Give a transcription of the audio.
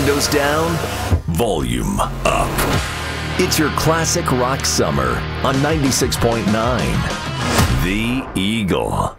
windows down, volume up. It's your classic rock summer on 96.9 The Eagle.